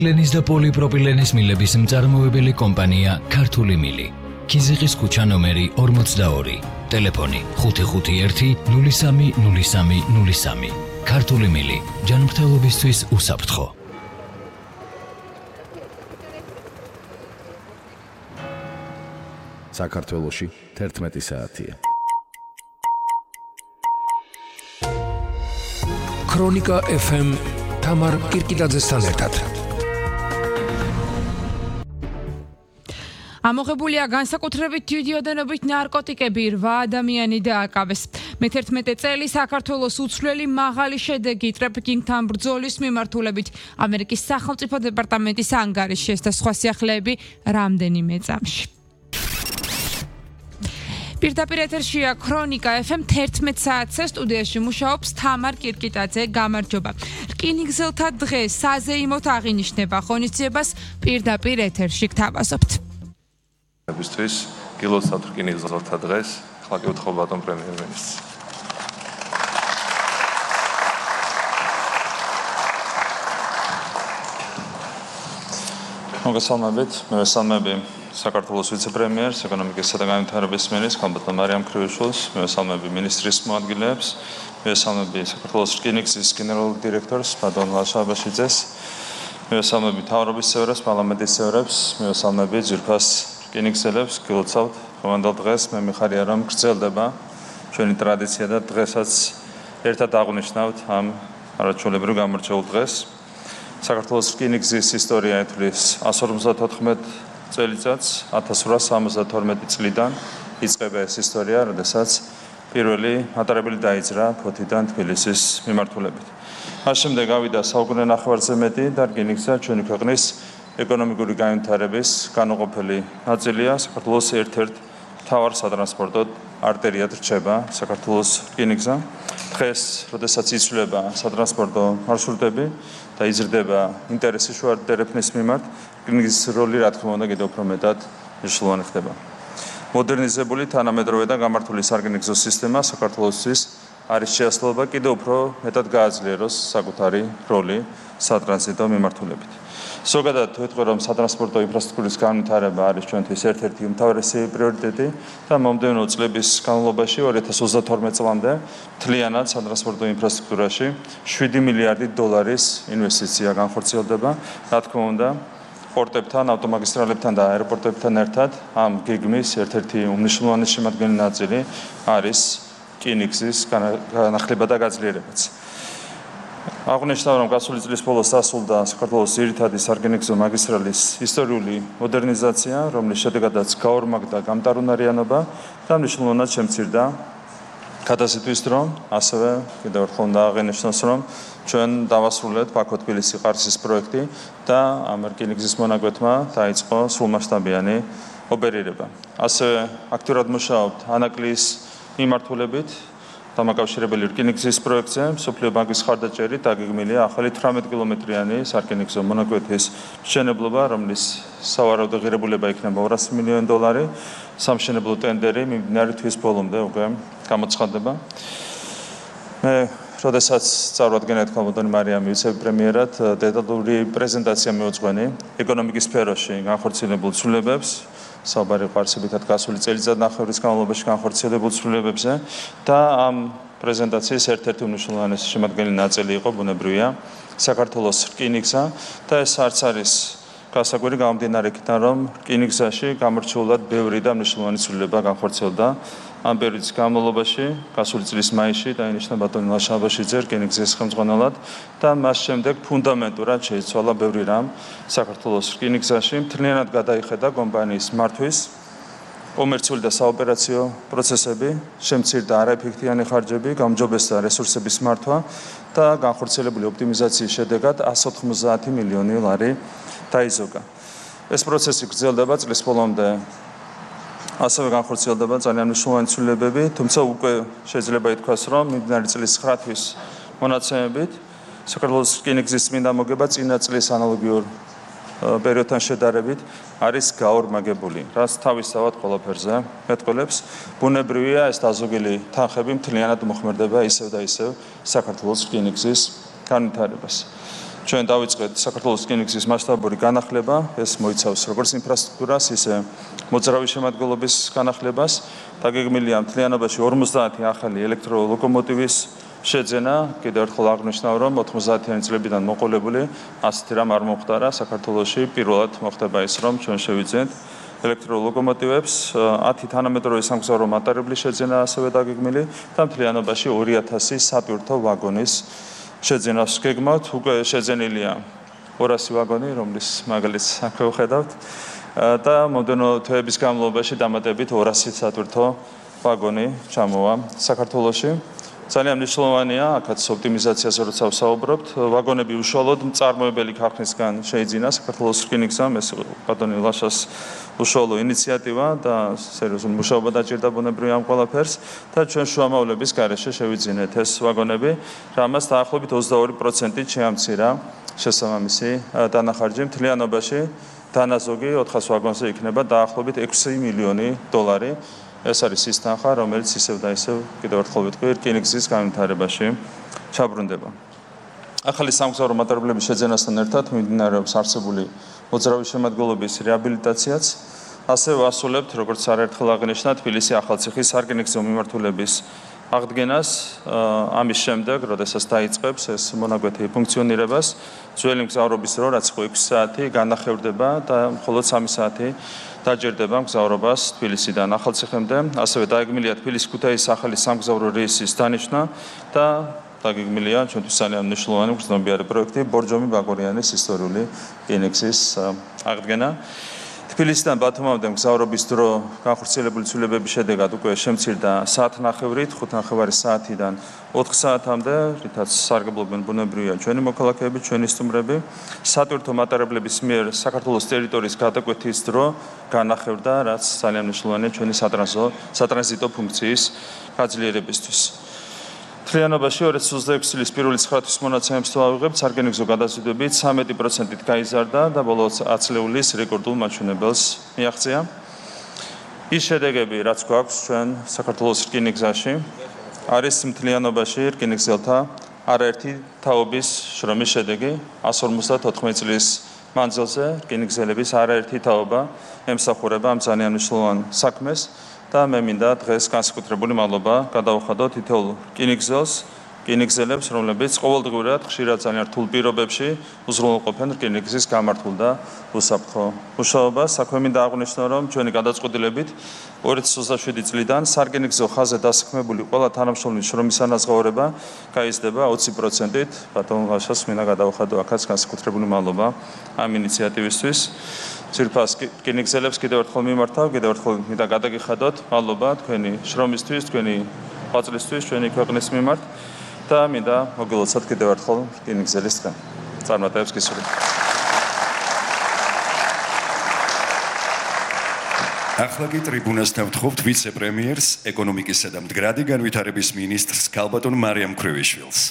პოლიპროპილენის და პოლიპროპილენის მილების მწარმოებელი კომპანია ქართული მილი. ქიზიყის ქუჩა ნომერი 42. ტელეფონი 551 03 03. ქართული მილი. ჯანმრთელობისთვის უსაფრთხო. საქართველოში 11 საათია. ქრონიკა FM თამარ კირკიტაძესთან ერთად. ამოღებულია განსაკუთრებით დიდი ოდენობით ნარკოტიკები 8 ადამიანი დააკავეს. მე-11 წელი საქართველოს უცვლელი მაღალი შედეგი ტრაფიკინგთან ბრძოლის მიმართულებით ამერიკის სახელმწიფო დეპარტამენტის ანგარიშში და სხვა სიახლეები რამდენიმე წამში. პირდაპირ ეთერშია ქრონიკა FM 11 საათზე სტუდიაში მუშაობს თამარ კირკიტაძე. გამარჯობა. რკინიგზელთა დღე საზეიმოდ აღინიშნება ღონისძიებას პირდაპირ ეთერში გთავაზობთ. ისთვის გილოცავთ რკინიგზელთა დღეს. ახლა გეუთხო ბატონ პრემიერ-მინისტრს. მოგესალმებით, მე ვესალმები საქართველოს ვიცე-პრემიერს, ეკონომიკისა და განვითარების მინისტრს, ხალბატონ მარიამ ქრივიშვილს, მე ვესალმები მინისტრის მოადგილეებს, მე ვესალმები საქართველოს რკინიგზის გენერალურ დირექტორს, ბატონ ლაშა აბაშიძეს, მე ვესალმები მთავრობის წევრებს, პარლამენტის წევრებს, მე ვესალმები ძვირფას რკინიგზელებს, გილოცავთ დღევანდელ დღეს. მე მიხარია, რომ გრძელდება ჩვენი ტრადიცია და დღესაც ერთად აღვნიშნავთ ამ არაჩვეულებრივ გამორჩეულ დღეს. საქართველოს რკინიგზის ისტორია ითვლის 154 წელიწადს, 1872 წლიდან იწყება ეს ისტორია, როდესაც პირველი მატარებელი დაიძრა ფოთიდან თბილისის მიმართულებით. მას შემდეგ გავიდა საუკუნე ნახევარზე მეტი და რკინიგზა ჩვენი ქვეყნის ეკონომიკური განვითარების განუყოფელი ნაწილია. საქართველოს ერთ-ერთ მთავარ სატრანსპორტო არტერიად რჩება საქართველოს რკინიგზა. დღეს, როდესაც იცვლება სატრანსპორტო მარშრუტები და იზრდება ინტერესი შუადერეფნის მიმართ, რკინიგზის როლი, რა თქმა უნდა, კიდევ უფრო მეტად მნიშვნელოვანი ხდება. მოდერნიზებული, თანამედროვე და გამართული სარკინიგზო სისტემა საქართველოსთვის არის შეასრულება კიდევ უფრო მეტად გააძლიეროს საკუთარი როლი სატრანზიტო მიმართულებით. ზოგადად ვიტყვი, რომ სატრანსპორტო ინფრასტრუქტურის განვითარება არის ჩვენთვის ერთ-ერთი უმთავრესი პრიორიტეტი და მომდევნო წლების განმავლობაში 2032 წლამდე მთლიანად სატრანსპორტო ინფრასტრუქტურაში 7 მილიარდი დოლარის ინვესტიცია განხორციელდება. რა თქმა უნდა, პორტებთან, ავტომაგისტრალებთან და აეროპორტებთან ერთად ამ გეგმის ერთ-ერთი უმნიშვნელოვანესი შემადგენელი ნაწილი არის რკინიგზის განახლება და გაძლიერებაც. აღნიშნავ, რომ გასული წლის ბოლოს დასრულდა საქართველოს ძირითადი სარკინიგზო მაგისტრალის ისტორიული მოდერნიზაცია, რომლის შედეგადაც გაორმაგდა გამტარუნარიანობა და მნიშვნელოვნად შემცირდა გადაზიდვის დრო. ასევე კიდევ ერთხელ უნდა აღინიშნოს, რომ ჩვენ დავასრულეთ ბაქო-თბილისი-ყარსის პროექტი და ამ რკინიგზის მონაკვეთმა დაიწყო სრულმასშტაბიანი ოპერირება. ასევე აქტიურად მუშაობთ ანაკლიის მიმართულებით დამაკავშირებელი რკინიგზის პროექტზე. მსოფლიო ბანკის ხარდაჭერით დაგეგმილია ახალი 18 კილომეტრიანი სარკინიგზო მონაკვეთის მშენებლობა, რომლის სავარაუდო ღირებულება იქნება 200 მილიონი დოლარი. სამშენებლო ტენდერი მიმდინარე თვის ბოლომდე უკვე გამოცხადდება. მე როდესაც წარვადგენთ ხალბატონი მარიამი ვიცე-პრემიერად, დეტალური პრეზენტაცია მივუძღვენი ეკონომიკის სფეროში განხორციელებულ ცვლილებებს, საუბარი ყარსებითად გასული წელიწადნახევრის განმავლობაში განხორციელებულ ცვლილებებზე და ამ პრეზენტაციის ერთ-ერთი უმნიშვნელოვანესი შემადგენელი ნაწილი იყო ბუნებრივია საქართველოს რკინიგზა და ეს არც არის გასაკვირი გამომდინარე იქიდან, რომ რკინიგზაში გამორჩეულად ბევრი და მნიშვნელოვანი ცვლილება განხორციელდა ამ პერიოდის განმავლობაში. გასული წლის მაისში დაინიშნა ბატონი ლაშა აბაშიძე რკინიგზის ხელმძღვანელად და მას შემდეგ ფუნდამენტურად შეიცვალა ბევრი რამ საქართველოს რკინიგზაში. მთლიანად გადაიხედა კომპანიის მართვის კომერციული და საოპერაციო პროცესები, შემცირდა არაეფექტიანი ხარჯები, გაუმჯობესდა რესურსების მართვა და განხორციელებული ოპტიმიზაციის შედეგად 190 მილიონი ლარი დაიზოგა. ეს პროცესი გრძელდება წლის ბოლომდე. ასევე განხორციელდება ძალიან მნიშვნელოვანი ცვლილებები, თუმცა უკვე შეიძლება ითქვას, რომ მიმდინარე წლის 9 თვის მონაცემებით საქართველოს რკინიგზის წმინდა მოგება წინა წლის ანალოგიურ პერიოდთან შედარებით არის გაორმაგებული, რაც თავისთავად ყველაფერზე მეტყველებს. ბუნებრივია, ეს დაზოგელი თანხები მთლიანად მოხმარდება ისევ და ისევ საქართველოს რკინიგზის განვითარებას. ჩვენ დავიწყეთ საქართველოს რკინიგზის მასშტაბური განახლება, ეს მოიცავს როგორც ინფრასტრუქტურას, ისე მოძრავი შემადგენლობის განახლებას. დაგეგმილია მთლიანობაში 50 ახალი ელექტროლოკომოტივის შეძენა. კიდევ ერთხელ აღნიშნავ, რომ 90-იანი წლებიდან მოყოლებული ასეთი რამ არ მომხდარა საქართველოში. პირველად მოხდება ის, რომ ჩვენ შევიძენთ ელექტროლოკომოტივებს, 10 თანამედროვე სამგზავრო მატარებლის შეძენა ასევე დაგეგმილი და მთლიანობაში 2000 სატვირთო ვაგონის შეძენას გეგმავთ. უკვე შეძენილია 200 ვაგონი, რომლის მაგალითს აქვე ვხედავთ და მომდენო თვეების განმავლობაში დამატებით 200 სატვირთო ვაგონი ჩამოვა საქართველოში. ძალიან მნიშვნელოვანია, აქაც ოპტიმიზაციაზე როცა ვსაუბრობთ, ვაგონები უშუალოდ მწარმოებელი ქარხნისგან შეიძინა საქართველოს რკინიგზამ, ეს ბატონი ლაშას უშუალო ინიციატივა და სერიოზული მუშაობა დაჭირდა ბუნებრივი ამ ყველაფერს და ჩვენ შუამავლების გარეშე შევიძინეთ ეს ვაგონები, რამაც დაახლოებით 22% შეამცირა შესაბამისი დანახარჯი. მთლიანობაში დანაზოგი 400 ვაგონზე იქნება დაახლოებით 6 მილიონი დოლარი. ეს არის ის თანხა, რომელიც ისევ და ისევ კიდევ ერთხელ ვიტყვი, რკინიგზის განვითარებაში ჩაბრუნდება. ახალი სამგზავრო მატარებლების შეძენასთან ერთად მიმდინარეობს არსებული მოძრავი შემადგენლობის რეაბილიტაციაც. ასევე ვასრულებთ, როგორც არაერთხელ აღნიშნა, თბილისი ახალციხის სარკინიგზო მიმართულების აღდგენას. ამის შემდეგ, როდესაც დაიწყებს ეს მონაკვეთი ფუნქციონირებას, ძველი მგზავრობის დრო, რაც 6 საათი განახევრდება და მხოლოდ 3 საათი დაჯერდება მგზავრობას თბილისიდან ახალციხემდე. ასევე დაეგმილია თბილիս-ქუთაისის ახალი სამგზავრო რეისის დანიშვნა და დაგეგმილია ჩვენთვის ძალიან მნიშვნელოვანი მგრძნობიარე პროექტი ბორჯომი-ბაკურიანის ისტორიული რკინიგზის აღდგენა. თბილისიდან ბათუმამდე მგზავრობის დრო განხორციელებული ცვლილებების შედეგად უკვე შემცირდა საათნახევრით, 5.5 საათიდან 4 საათამდე, რითაც სარგებლობენ ბუნებრივია ჩვენი მოქალაქეები, ჩვენი სტუმრები. სატვირთო მატარებლების მიერ საქართველოს ტერიტორიის გადაკვეთის დრო განახევრდა, რაც ძალიან მნიშვნელოვანია ჩვენი სატრანზიტო ფუნქციის გაძლიერებისთვის. მთლიანობაში 2026 წლის 1 9-თვის მონაცემებს თუ ავიღებთ, სარკინიგზო გადაზიდვებით 13%-ით გაიზარდა და ბოლო 10 წლეულის რეკორდულ მაჩვენებელს მიაღწია. ის შედეგები, რაც გვაქვს ჩვენ საქართველოს რკინიგზაში, არის მთლიანობაში რკინიგზელთა არაერთი თაობის შრომის შედეგი. 154 წლის მანძილზე რკინიგზელების არაერთი თაობა ემსახურება ამ ძალიან მნიშვნელოვან საქმეს. და მე მინდა დღეს განსაკუთრებული მადლობა გადავუხადოთ თითოეულ რკინიგზელებს, რომლებიც ყოველდღიურად ხშირად ძალიან რთულ პირობებში უზრუნველყოფენ რკინიგზის გამართულ და უსაფრთხო მუშაობას. საქმე მინდა აღვნიშნო, რომ ჩვენი გადაწყვეტილებით 2027 წლიდან სარკინიგზო ხაზზე დასაქმებული ყველა თანამშრომლის შრომის ანაზღაურება გაიზრდება 20%-ით. ბატონ ლაშას მინდა გადავუხადო აქაც განსაკუთრებული მადლობა ამ ინიციატივისთვის. ძირფას რკინიგზელებს კიდევ ერთხელ მიმართავ, კიდევ ერთხელ მინდა გადაგიხადოთ მადლობა თქვენი შრომისთვის, თქვენი ღვაწლისთვის ჩვენი ქვეყნის მიმართ და მინდა მოგილოცოთ კიდევ ერთხელ რკინიგზელის დღე. წარმატებებს გისურვებთ. ახლა კი ტრიბუნასთან ვთხოვთ ვიცე-პრემიერს, ეკონომიკისა და მდგრადი განვითარების მინისტრს ქალბატონ მარიამ ქრივიშვილს.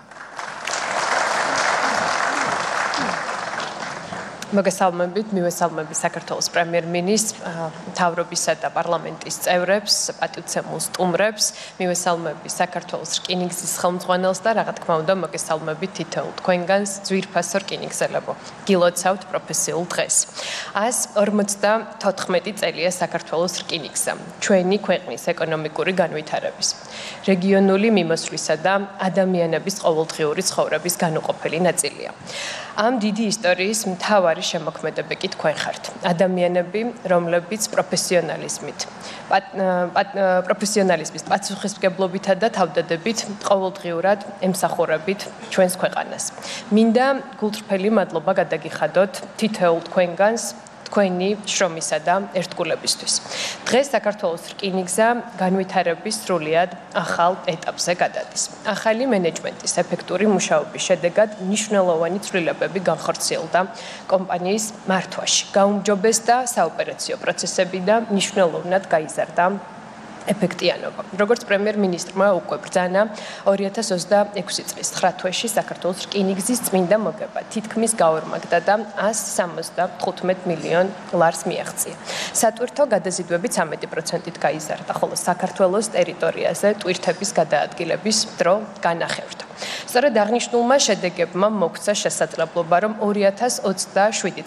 მოგესალმებით, მივესალმები საქართველოს პრემიერ-მინისტრს, მთავრობისა და პარლამენტის წევრებს, პატივცემულ სტუმრებს, მივესალმები საქართველოს რკინიგზის ხელმძღვანელს და რა თქმა უნდა, მოგესალმებით თითოეულ თქვენგანს, ძვირფასო რკინიგზელებო. გილოცავთ პროფესიულ დღეს. 154 წელია საქართველოს რკინიგზა, ჩვენი ქვეყნის ეკონომიკური განვითარების, რეგიონული მიმოსვლისა და ადამიანების ყოველდღიური ცხოვრების განუყოფელი ნაწილია. ამ დიდი ისტორიის მთავარი შემოქმედები კი თქვენ ხართ. ადამიანები, რომლებიც პროფესიონალიზმით, პასუხისმგებლობითა და თავდადებით ყოველდღიურად ემსახურებით ჩვენს ქვეყანას. მინდა გულწრფელი მადლობა გადაგიხადოთ თითოეულ თქვენგანს თქვენი შრომისა და ერთგულებისთვის. დღეს საქართველოს რკინიგზა განვითარების სრულიად ახალ ეტაპზე გადადის. ახალი მენეჯმენტის ეფექტური მუშაობის შედეგად მნიშვნელოვანი ცვლილებები განხორციელდა კომპანიის მართვაში. გაუმჯობესდა საოპერაციო პროცესები და მნიშვნელოვნად გაიზარდა ეფექტიანობა. Როგორც პრემიერ-მინისტრმა უკვე ბრძანა 2026 წლის 9 თვეში საქართველოს რკინიგზის წმინდა მოგება თითქმის გაორმაგდა და 175 მილიონ ლარს მიაღწია. სატვირთო გადაზიდვები 13%-ით გაიზარდა, ხოლო საქართველოს ტერიტორიაზე ტვირთების გადაადგილების დრო განახევდა. სწორედ აღნიშნულმა შედეგებმა მოგვცა შესაძლებლობა, რომ 2027